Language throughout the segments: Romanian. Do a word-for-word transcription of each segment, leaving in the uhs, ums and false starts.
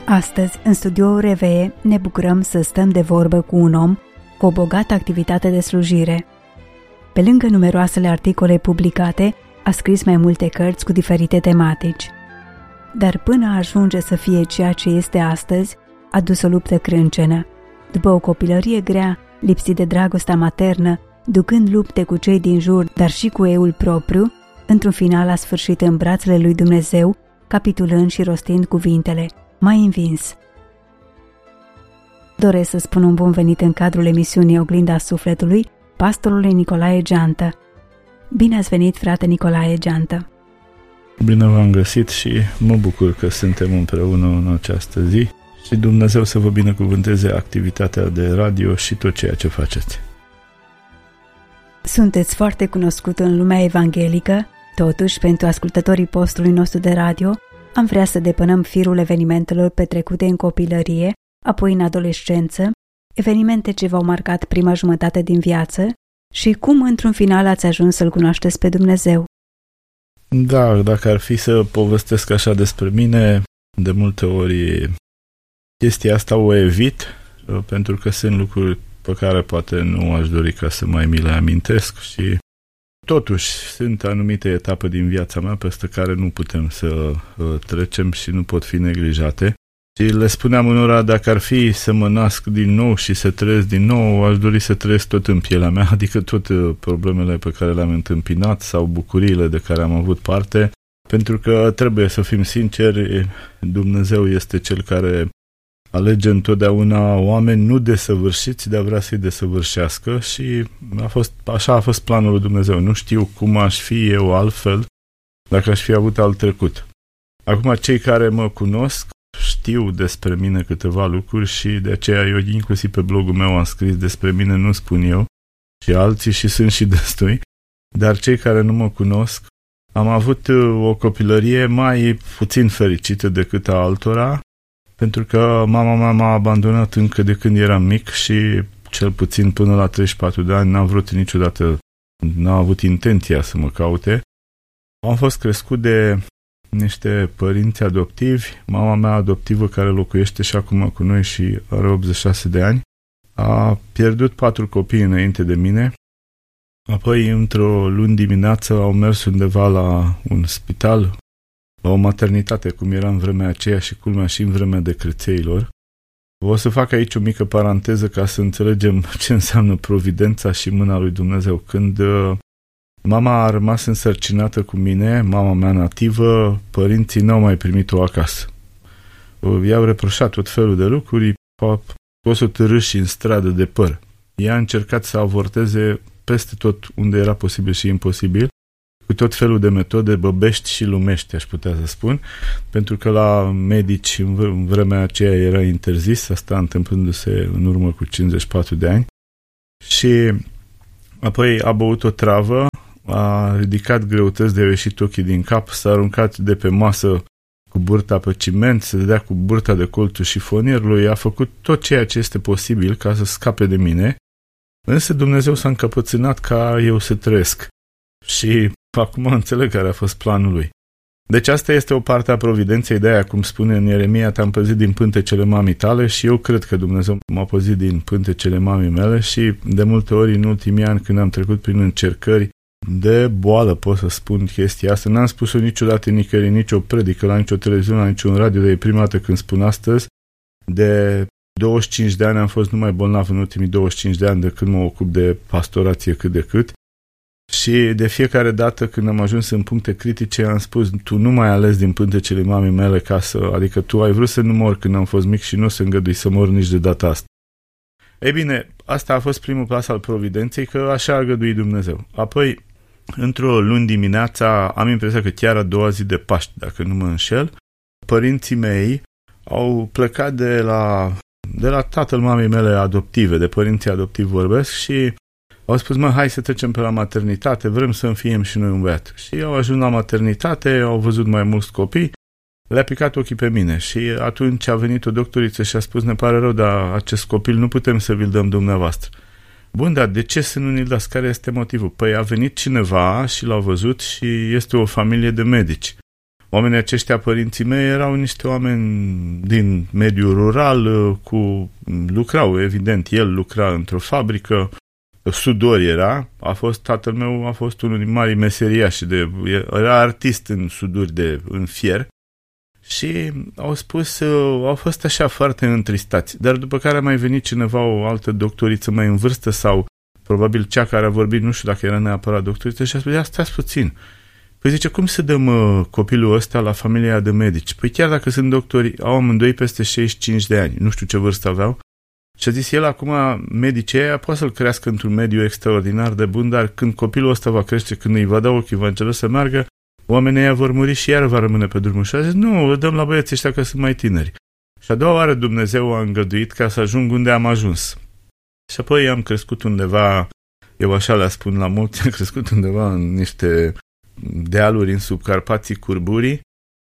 Astăzi, în studioul Revee, ne bucurăm să stăm de vorbă cu un om cu o bogată activitate de slujire. Pe lângă numeroasele articole publicate, a scris mai multe cărți cu diferite tematici. Dar până a ajunge să fie ceea ce este astăzi, a dus o luptă crâncenă. După o copilărie grea, lipsit de dragostea maternă, ducând lupte cu cei din jur, dar și cu eul propriu, într-un final a sfârșit în brațele lui Dumnezeu, capitulând și rostind cuvintele: "M-ai învins". Doresc să spun un bun venit în cadrul emisiunii Oglinda Sufletului pastorului Nicolae Geantă. Bine ați venit, frate Nicolae Geantă! Bine v-am găsit și mă bucur că suntem împreună în această zi și Dumnezeu să vă binecuvânteze activitatea de radio și tot ceea ce faceți. Sunteți foarte cunoscut în lumea evanghelică, totuși, pentru ascultătorii postului nostru de radio, am vrea să depănăm firul evenimentelor petrecute în copilărie, apoi în adolescență, evenimente ce v-au marcat prima jumătate din viață și cum, într-un final, ați ajuns să-L cunoașteți pe Dumnezeu. Da, dacă ar fi să povestesc așa despre mine, de multe ori chestia asta o evit, pentru că sunt lucruri pe care poate nu aș dori ca să mai mi le amintesc și totuși sunt anumite etape din viața mea peste care nu putem să trecem și nu pot fi neglijate. Și le spuneam unora, dacă ar fi să mă nasc din nou și să trăiesc din nou, aș dori să trăiesc tot în pielea mea, adică toate problemele pe care le-am întâmpinat sau bucuriile de care am avut parte, pentru că trebuie să fim sinceri, Dumnezeu este Cel care alege întotdeauna oameni nu desăvârșiți, dar vrea să-i desăvârșească și a fost, așa a fost planul lui Dumnezeu. Nu știu cum aș fi eu altfel dacă aș fi avut alt trecut. Acum, cei care mă cunosc știu despre mine câteva lucruri și de aceea eu inclusiv pe blogul meu am scris despre mine, nu spun eu, și alții și sunt și destui, dar cei care nu mă cunosc, am avut o copilărie mai puțin fericită decât a altora, pentru că mama mea m-a abandonat încă de când eram mic și cel puțin până la treizeci și patru de ani n-a vrut niciodată, n-a avut intenția să mă caute. Am fost crescut de niște părinți adoptivi. Mama mea adoptivă, care locuiește și acum cu noi și are optzeci și șase de ani, a pierdut patru copii înainte de mine. Apoi, într-o luni dimineață, au mers undeva la un spital, la o maternitate, cum era în vremea aceea și culmea și în vremea decrețeilor. O să fac aici o mică paranteză ca să înțelegem ce înseamnă providența și mâna lui Dumnezeu. Când mama a rămas însărcinată cu mine, mama mea nativă, părinții n-au mai primit-o acasă. I-au reproșat tot felul de lucruri, a fost o târâși în stradă de păr. Ea a încercat să avorteze peste tot unde era posibil și imposibil, cu tot felul de metode băbești și lumești, aș putea să spun, pentru că la medici în vremea aceea era interzis, asta întâmplându-se în urmă cu cincizeci și patru de ani, și apoi a băut o travă, a ridicat greutăți de a ieșit ochii din cap, s-a aruncat de pe masă cu burta pe ciment, se dădea cu burta de colțul șifonierului, a făcut tot ceea ce este posibil ca să scape de mine, însă Dumnezeu s-a încăpățânat ca eu să trăiesc și acum înțeleg care a fost planul lui. Deci asta este o parte a providenței, de aia, cum spune în Ieremia, te-am păzit din pântecele mamii tale și eu cred că Dumnezeu m-a păzit din pântecele mamii mele și de multe ori în ultimii ani, când am trecut prin încercări de boală, pot să spun chestia asta, n-am spus-o niciodată nicăieri, nicio predică, la nicio televiziune, la niciun radio, de prima dată când spun astăzi. De douăzeci și cinci de ani am fost numai bolnav în ultimii douăzeci și cinci de ani de când mă ocup de pastorație cât de cât. Și de fiecare dată când am ajuns în puncte critice am spus, tu nu mai ales din pântecele mamei mele ca să, adică tu ai vrut să nu mor când am fost mic și nu o să îngădui să mor nici de data asta. Ei bine, asta a fost primul pas al providenței, că așa a găduit Dumnezeu. Apoi, într-o luni dimineața, am impresia că chiar a doua zi de Paști, dacă nu mă înșel, părinții mei au plecat de la, de la tatăl mamei mele adoptive, de părinții adoptivi vorbesc, și au spus, mă, hai să trecem pe la maternitate, vrem să înfiem și noi un băiat. Și au ajuns la maternitate, au văzut mai mulți copii, le-a picat ochii pe mine și atunci a venit o doctoriță și a spus, ne pare rău, dar acest copil nu putem să vi-l dăm dumneavoastră. Bun, dar de ce să nu ne-l dați? Care este motivul? Păi a venit cineva și l-a văzut și este o familie de medici. Oamenii aceștia, părinții mei, erau niște oameni din mediul rural, cu lucrau, evident, el lucra într-o fabrică, sudor era, a fost, tatăl meu a fost unul din mari meseriași, de, era artist în suduri de, în fier, și au spus, au fost așa foarte întristați, dar după care a mai venit cineva, o altă doctoriță mai în vârstă sau probabil cea care a vorbit, nu știu dacă era neapărat doctoriță, și a spus, ia stați puțin. Păi zice, cum să dăm uh, copilul ăsta la familia de medici? Păi chiar dacă sunt doctori, au amândoi peste șaizeci și cinci de ani, nu știu ce vârstă aveau, și a zis, el acum, medicii aia, poate să-l crească într-un mediu extraordinar de bun, dar când copilul ăsta va crește, când îi va da ochii, va încerca să meargă, oamenii ăia vor muri și iar va rămâne pe drumul. Și a zis, nu, îl dăm la băieții ăștia că sunt mai tineri. Și a doua oară Dumnezeu a îngăduit ca să ajung unde am ajuns. Și apoi am crescut undeva, eu așa le spun la mulți, am crescut undeva în niște dealuri în Subcarpații Curburii,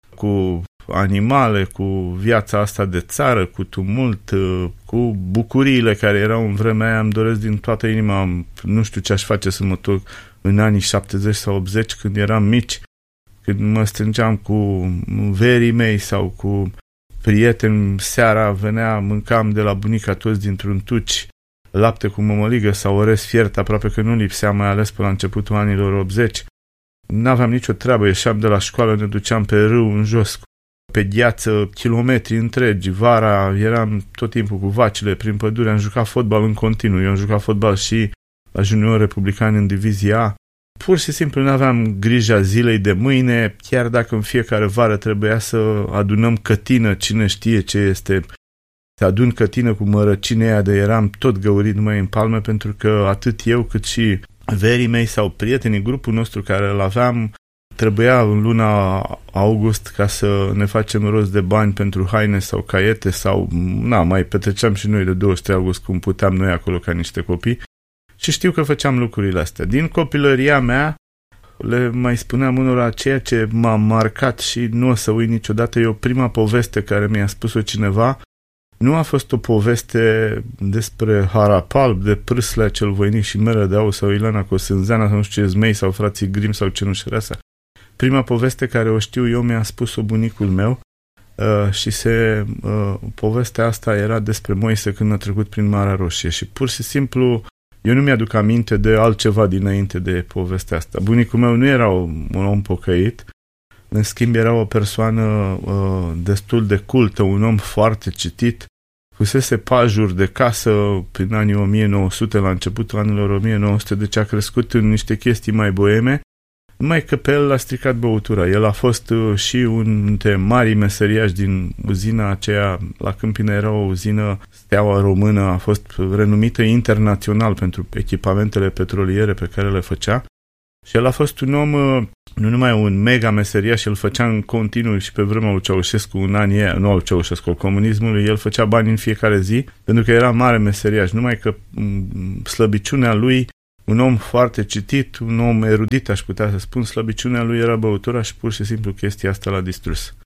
cu animale, cu viața asta de țară, cu tumult, cu bucuriile care erau în vremea aia. Îmi doresc din toată inima, nu știu ce aș face să mă duc în anii șaptezeci sau optzeci, când eram mici, când mă strângeam cu verii mei sau cu prieteni, seara venea, mâncam de la bunica toți dintr-un tuci lapte cu mămăligă sau orez fiert, aproape că nu lipsea, mai ales până la începutul anilor optzeci. N-aveam nicio treabă, ieșeam de la școală, ne duceam pe râu în jos, pe gheață, kilometri întregi, vara eram tot timpul cu vacile prin pădure, am jucat fotbal în continuu, eu am jucat fotbal și la junior republican în divizia A. Pur și simplu nu aveam grija zilei de mâine, chiar dacă în fiecare vară trebuia să adunăm cătină, cine știe ce este, să adun cătină cu mărăcine aia, de eram tot găurit numai în palme, pentru că atât eu cât și verii mei sau prietenii, grupul nostru care îl aveam, trebuia în luna august ca să ne facem rost de bani pentru haine sau caiete sau, na, mai petreceam și noi de douăzeci și trei august cum puteam noi acolo ca niște copii. Și știu că făceam lucrurile astea. Din copilăria mea, le mai spuneam unora, ceea ce m-a marcat și nu o să uit niciodată, e o prima poveste care mi-a spus-o cineva. Nu a fost o poveste despre Harapalb, de Prâslea cel voinic și Mere de Aur sau Ileana Cosânzeana sau nu știu ce, Zmei sau frații Grim sau Cenușăreasa. Prima poveste care o știu eu mi-a spus-o bunicul meu uh, și se, uh, povestea asta era despre Moise când a trecut prin Marea Roșie și pur și simplu eu nu mi-aduc aminte de altceva dinainte de povestea asta. Bunicul meu nu era un om pocăit, în schimb era o persoană uh, destul de cultă, un om foarte citit, fusese pajur de casă prin anii o mie nouă sute, la începutul anilor o mie nouă sute, deci a crescut în niște chestii mai boeme, numai că pe el l-a stricat băutura. El a fost uh, și un dintre marii meseriași din uzina aceea, la Câmpina era o uzină, Steaua Română, a fost renumită internațional pentru echipamentele petroliere pe care le făcea. Și el a fost un om, nu numai un mega meseriaș, el făcea în continuu și pe vremea lui Ceaușescu, în anii aia, nu al Ceaușescu, al comunismului, el făcea bani în fiecare zi, pentru că era mare meseriaș, numai că slăbiciunea lui, un om foarte citit, un om erudit, aș putea să spun, slăbiciunea lui era băutura și pur și simplu chestia asta l-a distrus.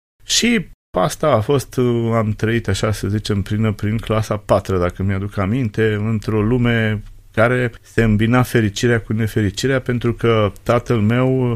Și asta a fost, am trăit așa să zicem, prin, prin clasa a patra, dacă mi-aduc aminte, într-o lume care se îmbina fericirea cu nefericirea, pentru că tatăl meu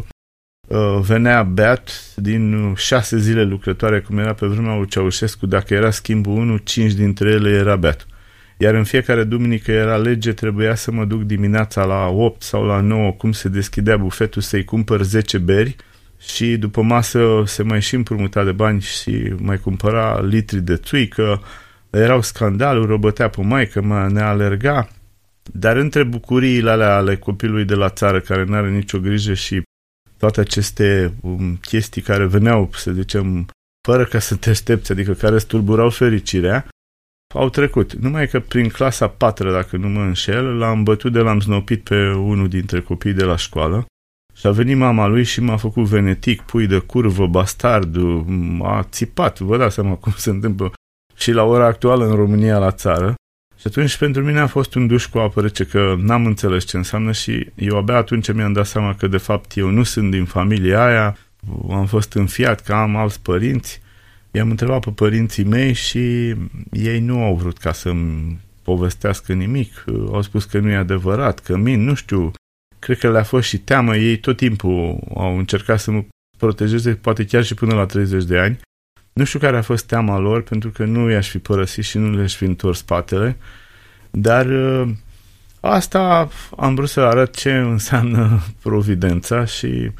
uh, venea beat din șase zile lucrătoare, cum era pe vremea lui Ceaușescu, dacă era schimbul unu, cinci dintre ele era beat. Iar în fiecare duminică era lege, trebuia să mă duc dimineața la opt sau la nouă, cum se deschidea bufetul, să-i cumpăr zece beri și după masă se mai și împrumuta de bani și mai cumpăra litri de țuică. Erau scandaluri, robătea pe maică, mă ne alerga. Dar între bucuriile alea ale copilului de la țară, care nu are nicio grijă, și toate aceste um, chestii care veneau, să zicem, fără ca să te aștepți, adică care stulburau fericirea, au trecut. Numai că prin clasa a patra, dacă nu mă înșel, l-am bătut de l-am snopit pe unul dintre copiii de la școală și a venit mama lui și m-a făcut venetic, pui de curvă, bastard, a țipat, vă dați seama cum se întâmplă și la ora actuală în România la țară. Și atunci pentru mine a fost un duș cu apă rece, că n-am înțeles ce înseamnă și eu abia atunci mi-am dat seama că de fapt eu nu sunt din familia aia, am fost înfiat că am alți părinți. I-am întrebat pe părinții mei și ei nu au vrut ca să-mi povestească nimic, au spus că nu e adevărat, că mint, nu știu, cred că le-a fost și teamă, ei tot timpul au încercat să mă protejeze poate chiar și până la treizeci de ani. Nu știu care a fost teama lor, pentru că nu i-aș fi părăsit și nu le-aș fi întors spatele, dar asta am vrut să arăt ce înseamnă providența și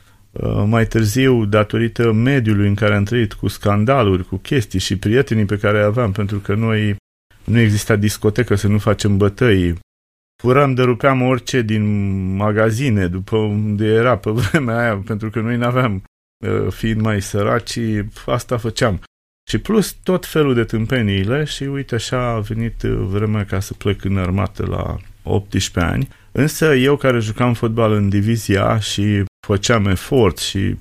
mai târziu, datorită mediului în care am trăit, cu scandaluri, cu chestii și prietenii pe care aveam, pentru că noi nu exista discotecă să nu facem bătăi, furam, dărupeam orice din magazine după unde era pe vremea aia, pentru că noi n-aveam, fiind mai săraci, asta făceam. Și plus tot felul de tâmpeniile și uite așa a venit vremea ca să plec în armată la optsprezece ani. Însă eu care jucam fotbal în divizia și făceam efort și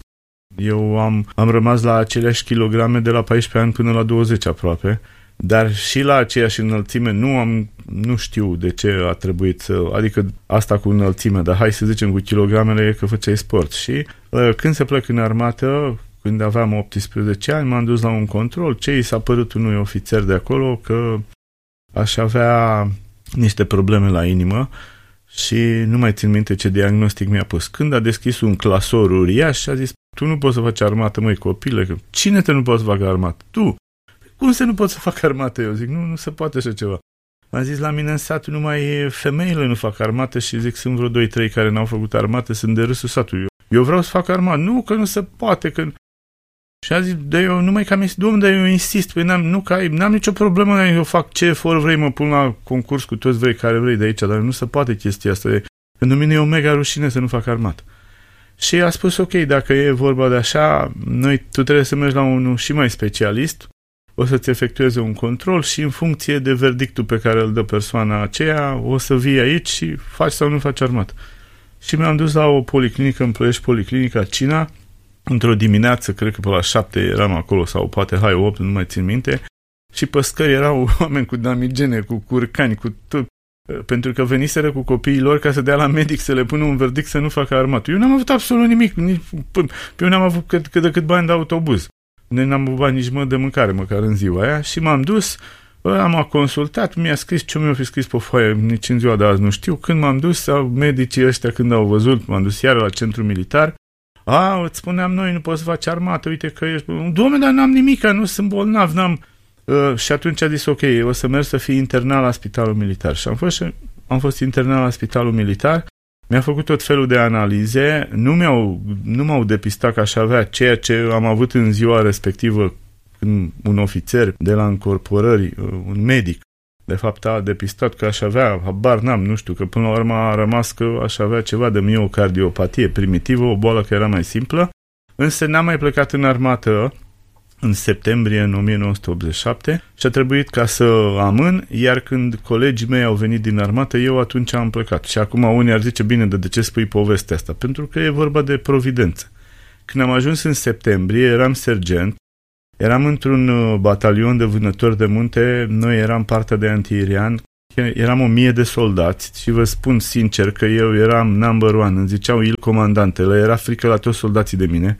eu am, am rămas la aceleași kilograme de la paisprezece ani până la douăzeci aproape, dar și la aceeași înălțime nu am, nu știu de ce a trebuit să, adică asta cu înălțime, dar hai să zicem cu kilogramele e că făceai sport. Și când se plec în armată, când aveam optsprezece ani, m-am dus la un control, ce i s-a părut unui ofițer de acolo că aș avea niște probleme la inimă și nu mai țin minte ce diagnostic mi-a pus. Când a deschis un clasor uriaș și a zis, tu nu poți să faci armată, măi, copile, că cine te nu poți să facă armată? Tu! Cum să nu poți să fac armată? Eu zic, nu, nu se poate așa ceva. A zis, la mine în sat numai femeile nu fac armată și zic, sunt vreo doi trei care n-au făcut armată, sunt de râsul satului. Eu, eu vreau să fac armată. Nu, că nu se poate, că... Și a zis, de eu numai că am zis, domnule, dar eu insist, păi n-am, nu, că ai, n-am nicio problemă, eu fac ce efort vrei, mă pun la concurs cu toți vrei care vrei de aici, dar nu se poate chestia asta. Pentru mine e o mega rușine să nu fac armată. Și a spus, ok, dacă e vorba de așa, noi, tu trebuie să mergi la unul și mai specialist, o să-ți efectueze un control și în funcție de verdictul pe care îl dă persoana aceea, o să vii aici și faci sau nu faci armată. Și mi-am dus la o policlinică în Ploiești, Policlinica Cina, într-o dimineață, cred că pe la șapte eram acolo, sau poate, hai, opt, nu mai țin minte, și pe scări erau oameni cu damigene, cu curcani, cu tot, pentru că veniseră cu copiii lor ca să dea la medic să le pună un verdict să nu facă armată. Eu n-am avut absolut nimic, nici, eu n-am avut cât, cât de cât bani de autobuz. Noi n-am avut bani nici mă de mâncare, măcar în ziua aia, și m-am dus, am consultat, mi-a scris ce mi-a fi scris pe foaie, nici în ziua de azi nu știu, când m-am dus, medicii ăștia când au văzut, m-am dus iară la centru militar, a, îți spuneam noi, nu poți să faci armată, uite că ești... Doamne, dar n-am nimic, nu sunt bolnav, n-am... Uh, și atunci a zis, ok, o să merg să fii internat la spitalul militar. Și am fost, am fost internat la spitalul militar, mi-a făcut tot felul de analize, nu, mi-au, nu m-au depistat că aș avea ceea ce am avut în ziua respectivă când un ofițer de la încorporări, uh, un medic, de fapt a depistat că aș avea, habar n-am, nu știu, că până la urmă a rămas că aș avea ceva de miocardiopatie primitivă, o boală care era mai simplă, însă n-am mai plecat în armată în septembrie în o mie nouă sute optzeci și șapte și a trebuit ca să amân, iar când colegii mei au venit din armată, eu atunci am plecat. Și acum unii ar zice, bine, de, de ce spui povestea asta? Pentru că e vorba de providență. Când am ajuns în septembrie, eram sergent, eram într-un batalion de vânători de munte, noi eram partea de antiaerian, eram o mie de soldați și vă spun sincer că eu eram number one, îmi ziceau il comandantele, era frică la toți soldații de mine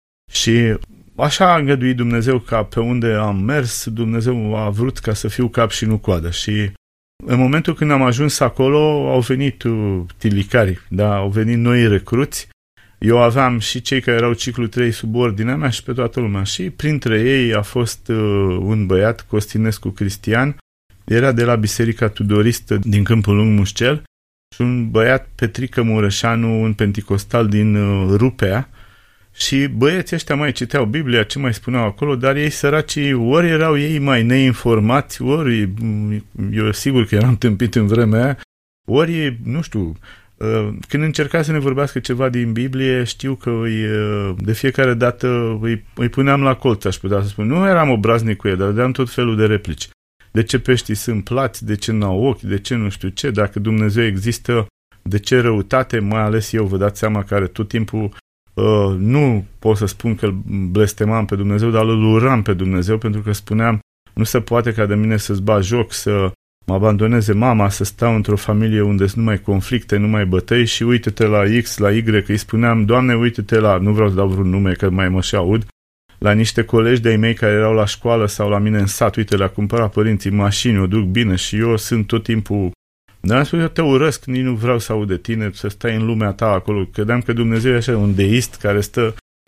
și așa a îngăduit Dumnezeu ca pe unde am mers, Dumnezeu a vrut ca să fiu cap și nu coadă și în momentul când am ajuns acolo au venit tilicari, da, au venit noi recruți. Eu aveam și cei care erau ciclu trei sub ordinea mea și pe toată lumea. Și printre ei a fost uh, un băiat, Costinescu Cristian, era de la Biserica Tudoristă din Câmpul Lung Mușcel, și un băiat, Petrică Mureșanu, un penticostal din uh, Rupea. Și băieții ăștia mai citeau Biblia, ce mai spuneau acolo, dar ei săracii, ori erau ei mai neinformați, ori eu sigur că eram tâmpit în vremea aia, ori, nu știu... Când încerca să ne vorbească ceva din Biblie, știu că îi, de fiecare dată îi, îi puneam la colț, aș putea să spun. Nu eram obraznic cu ei, dar dădeam tot felul de replici. De ce peștii sunt plați, de ce n-au ochi, de ce nu știu ce, dacă Dumnezeu există, de ce răutate, mai ales eu, vă dați seama, care tot timpul uh, nu pot să spun că îl blestemam pe Dumnezeu, dar îl uram pe Dumnezeu, pentru că spuneam, nu se poate ca de mine să-ți bat joc, să mă abandoneze mama, să stau într-o familie unde nu mai conflicte, nu mai bătăi și uite-te la X, la Y, că îi spuneam, Doamne, uite-te la, nu vreau să dau vreun nume, că mai mă și aud, la niște colegi de-ai mei care erau la școală sau la mine în sat, uite, le-a cumpărat părinții mașini, o duc bine și eu sunt tot timpul, dar am spus, eu te urăsc, nici nu vreau să aud de tine, să stai în lumea ta acolo, credeam că Dumnezeu e așa un deist care stă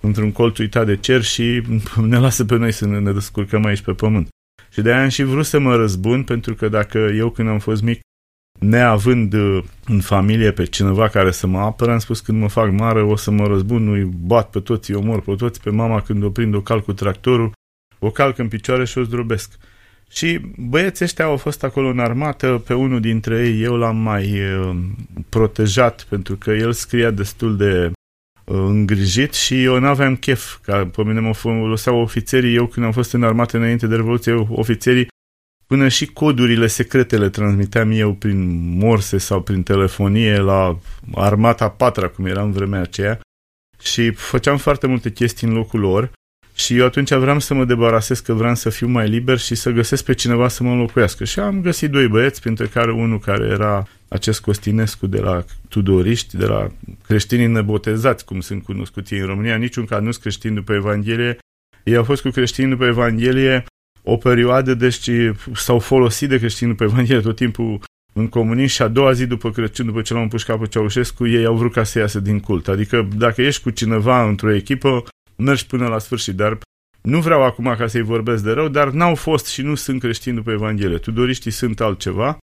într-un colț uitat de cer și ne lasă pe noi să ne, ne descurcăm aici pe pământ. Și de aia am și vrut să mă răzbun, pentru că dacă eu când am fost mic, neavând în familie pe cineva care să mă apără, am spus când mă fac mare o să mă răzbun, îi bat pe toți, îi omor pe toți, pe mama când o prind o calc cu tractorul, o calc în picioare și o zdrobesc. Și băieții ăștia au fost acolo în armată, pe unul dintre ei eu l-am mai uh, protejat pentru că el scria destul de uh, îngrijit și eu n-aveam chef, ca pe mine mă foloseau ofițerii, eu când am fost în armată înainte de Revoluție, eu, ofițerii, până și codurile secrete le transmiteam eu prin morse sau prin telefonie la armata patra, cum era în vremea aceea, și făceam foarte multe chestii în locul lor. Și eu atunci vreau să mă debarasez, că vreau să fiu mai liber și să găsesc pe cineva să mă înlocuiască. Și am găsit doi băieți, printre care unul care era acest Costinescu de la Tudoriști, de la creștinii nebotezați, cum sunt cunoscuți ei în România, niciun caz nu-s creștini după Evanghelie. Ei au fost cu creștini după Evanghelie o perioadă, deci s-au folosit de creștini după Evanghelie tot timpul în comunism și a doua zi după Crăciun, după ce l-au împușcat pe Ceaușescu, ei au vrut ca să iasă din cult. Adică dacă ești cu cineva într-o echipă, mergi până la sfârșit, dar nu vreau acum ca să-i vorbesc de rău, dar n-au fost și nu sunt creștini după Evanghelie. Tudoriștii sunt altceva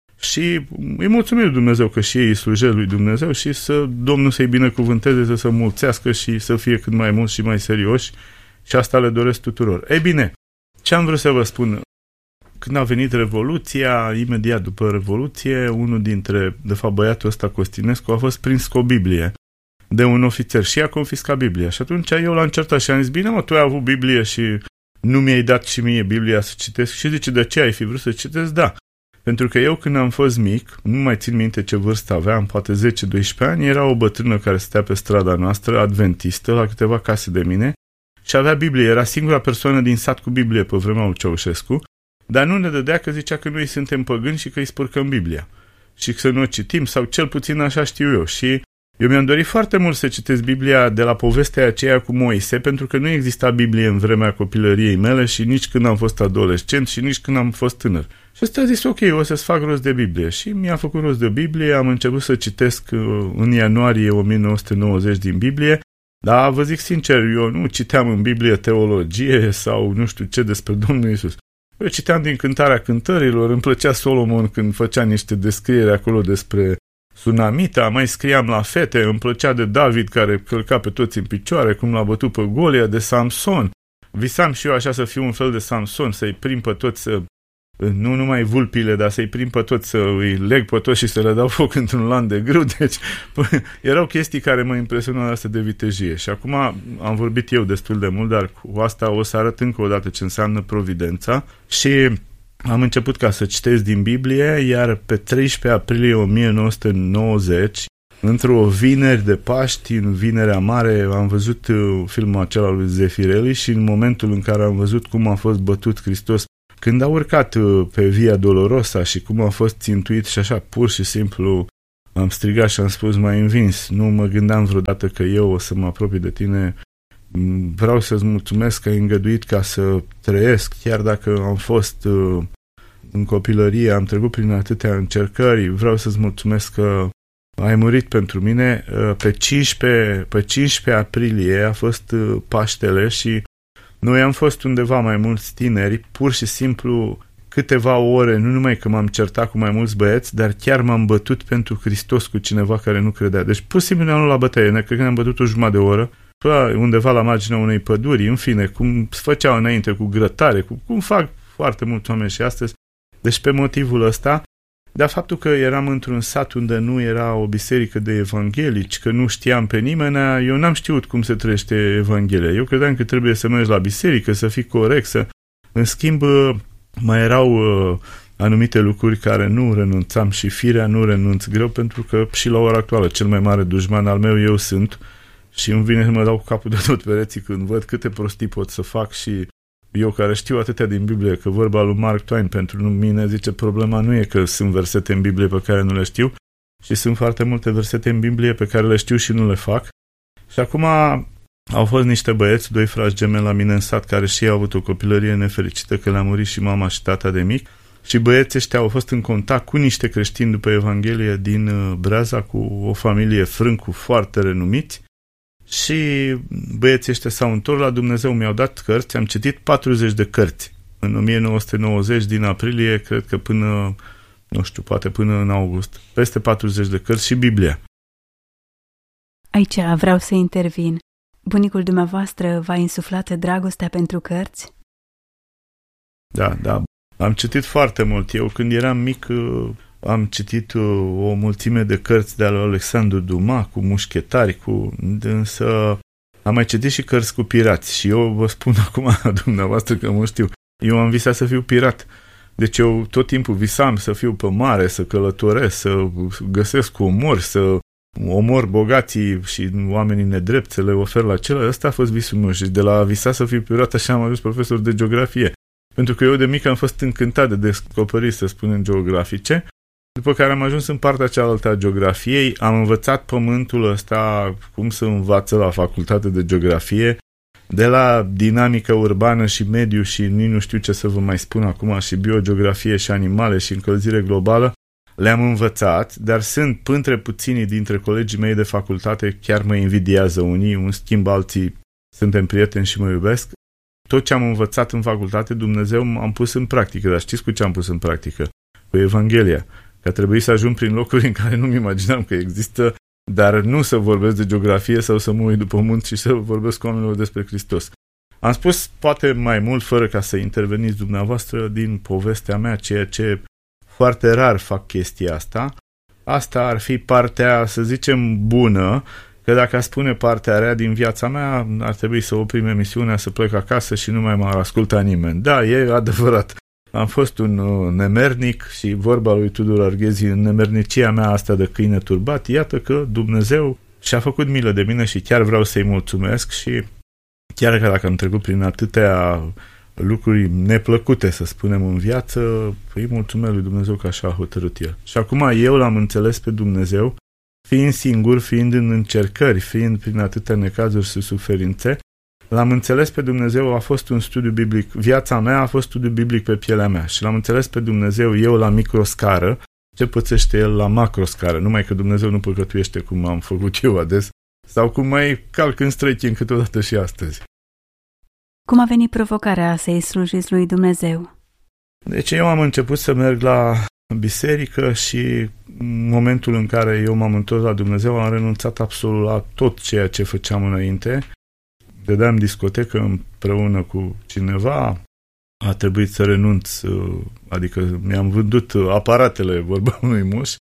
și îi mulțumim lui Dumnezeu că și ei îi slujesc lui Dumnezeu și să Domnul să-i binecuvânteze, să se mulțească și să fie cât mai mulți și mai serioși și asta le doresc tuturor. Ei bine, ce am vrut să vă spun? Când a venit Revoluția, imediat după Revoluție, unul dintre, de fapt băiatul ăsta Costinescu a fost prins cu o Biblie de un ofițer și a confiscat Biblia. Și atunci eu l-am certat și am zis, bine mă, tu ai avut Biblie și nu mi-ai dat și mie Biblia să citesc. Și zice, de ce ai fi vrut să citesc? Da. Pentru că eu când am fost mic, nu mai țin minte ce vârstă aveam, poate zece doisprezece ani, era o bătrână care stătea pe strada noastră, adventistă, la câteva case de mine și avea Biblie. Era singura persoană din sat cu Biblie pe vremea lui Ceaușescu, dar nu ne dădea că zicea că noi suntem păgâni și că îi spurcăm Biblia. Și să nu o citim, sau cel puțin așa știu eu. Și eu mi-am dorit foarte mult să citesc Biblia de la povestea aceea cu Moise, pentru că nu exista Biblie în vremea copilăriei mele și nici când am fost adolescent și nici când am fost tânăr. Și ăsta a zis, ok, o să-ți fac rost de Biblie. Și mi-a făcut rost de Biblie, am început să citesc în ianuarie o mie nouă sute nouăzeci din Biblie, dar vă zic sincer, eu nu citeam în Biblie teologie sau nu știu ce despre Domnul Iisus. Eu citeam din Cântarea Cântărilor, îmi plăcea Solomon când făcea niște descrieri acolo despre Sunamita, mai scriam la fete, îmi plăcea de David care călca pe toți în picioare, cum l-a bătut pe Golia, de Samson. Visam și eu așa să fiu un fel de Samson, să-i prind pe toți, să, nu numai vulpile, dar să-i prind pe toți, să îi leg pe toți și să le dau foc într-un lan de grâu. Deci erau chestii care mă impresionau asta de vitejie. Și acum am vorbit eu destul de mult, dar cu asta o să arăt încă o dată ce înseamnă providența. Și am început ca să citesc din Biblie, iar pe treisprezece aprilie o mie nouă sute nouăzeci, într-o vineri de Paști, în Vinerea Mare, am văzut filmul acela lui Zeffirelli și în momentul în care am văzut cum a fost bătut Hristos, când a urcat pe Via Dolorosa și cum a fost țintuit și așa, pur și simplu, am strigat și am spus, m-ai învins. Nu mă gândeam vreodată că eu o să mă apropii de tine. Vreau să-ți mulțumesc că ai îngăduit ca să trăiesc, chiar dacă am fost uh, în copilărie, am trecut prin atâtea încercări, vreau să-ți mulțumesc că ai murit pentru mine. Uh, pe cincisprezece, pe cincisprezece aprilie a fost uh, Paștele și noi am fost undeva mai mulți tineri, pur și simplu câteva ore, nu numai că m-am certat cu mai mulți băieți, dar chiar m-am bătut pentru Hristos cu cineva care nu credea. Deci pur și simplu ne-am luat la bătaie, cred că ne-am bătut o jumătate de oră, undeva la marginea unei păduri, în fine, cum se făceau înainte cu grătare, cu, cum fac foarte mulți oameni și astăzi. Deci pe motivul ăsta, dar faptul că eram într-un sat unde nu era o biserică de evanghelici, că nu știam pe nimeni, eu n-am știut cum se trăiește Evanghelia. Eu credeam că trebuie să mergi la biserică, să fii corect, să... În schimb, mai erau uh, anumite lucruri care nu renunțam și firea nu renunț greu, pentru că și la ora actuală cel mai mare dușman al meu eu sunt și îmi vine să mă dau cu capul de tot pereții când văd câte prostii pot să fac și eu care știu atâtea din Biblie, că vorba lui Mark Twain pentru mine zice, problema nu e că sunt versete în Biblie pe care nu le știu, și sunt foarte multe versete în Biblie pe care le știu și nu le fac. Și acum au fost niște băieți, doi frați gemeni la mine în sat, care și ei au avut o copilărie nefericită, că le-a murit și mama și tata de mic, și băieții ăștia au fost în contact cu niște creștini după Evanghelie din Breaza, cu o familie Frâncu foarte renumiți, și băieții ăștia s-au întors la Dumnezeu, mi-au dat cărți, am citit patruzeci de cărți în o mie nouă sute nouăzeci, din aprilie, cred că până, nu știu, poate până în august, peste patruzeci de cărți și Biblia. Aici vreau să intervin. Bunicul dumneavoastră v-a insuflat dragostea pentru cărți? Da, da. Am citit foarte mult. Eu când eram mic am citit o mulțime de cărți de al lui Alexandru Dumas, cu mușchetari, cu... însă am mai citit și cărți cu pirați. Și eu vă spun acum la dumneavoastră că mă știu. Eu am visat să fiu pirat. Deci eu tot timpul visam să fiu pe mare, să călătoresc, să găsesc omori, să omor bogații și oamenii nedrepți, să le ofer la celălalt. Ăsta a fost visul meu și de la a visa să fiu pirat așa am ajuns profesor de geografie. Pentru că eu de mic am fost încântat de descoperiri, să spunem, geografice, după care am ajuns în partea cealaltă a geografiei, am învățat pământul ăsta, cum să învață la facultate de geografie, de la dinamică urbană și mediu și nici nu știu ce să vă mai spun acum, și biogeografie și animale și încălzire globală, le-am învățat, dar sunt printre puținii dintre colegii mei de facultate, chiar mă invidiază unii, în schimb alții suntem prieteni și mă iubesc. Tot ce am învățat în facultate, Dumnezeu am pus în practică, dar știți cu ce am pus în practică? Cu Evanghelia. Că a trebuit să ajung prin locuri în care nu-mi imaginam că există, dar nu să vorbesc de geografie sau să mă uit după munți și să vorbesc cu oamenilor despre Hristos. Am spus poate mai mult, fără ca să interveniți dumneavoastră, din povestea mea, ceea ce foarte rar fac chestia asta. Asta ar fi partea, să zicem, bună, că dacă aș spune partea rea din viața mea, ar trebui să oprim emisiunea, să plec acasă și nu mai m-ar asculta nimeni. Da, e adevărat. Am fost un uh, nemernic și vorba lui Tudor Arghezi, în nemernicia mea asta de câine turbat, iată că Dumnezeu și-a făcut milă de mine și chiar vreau să-i mulțumesc și chiar că dacă am trecut prin atâtea lucruri neplăcute, să spunem, în viață, îi mulțumesc lui Dumnezeu că așa a hotărât El. Și acum eu l-am înțeles pe Dumnezeu, fiind singur, fiind în încercări, fiind prin atâtea necazuri și suferințe, l-am înțeles pe Dumnezeu, a fost un studiu biblic, viața mea a fost studiu biblic pe pielea mea și l-am înțeles pe Dumnezeu eu la microscară, ce pățește El la macroscară, numai că Dumnezeu nu păcătuiește cum am făcut eu ades, sau cum mai calc în străchini câteodată și astăzi. Cum a venit provocarea să-i slujiți lui Dumnezeu? Deci eu am început să merg la biserică și în momentul în care eu m-am întors la Dumnezeu am renunțat absolut la tot ceea ce făceam înainte. Dădeam discotecă împreună cu cineva, a trebuit să renunț, adică mi-am vândut aparatele, vorba unui muș.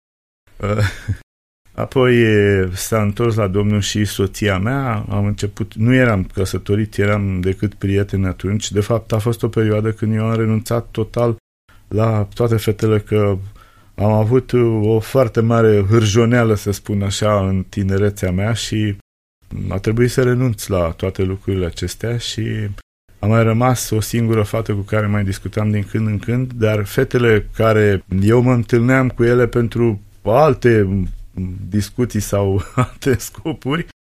Apoi s-a întors la Domnul și soția mea, am început, nu eram căsătorit, eram decât prieteni atunci. De fapt, a fost o perioadă când eu am renunțat total la toate fetele, că am avut o foarte mare hârjoneală, să spun așa, în tinerețea mea și a trebuit să renunț la toate lucrurile acestea și a mai rămas o singură fată cu care mai discutam din când în când, dar fetele care eu mă întâlneam cu ele pentru alte discuții sau alte scopuri,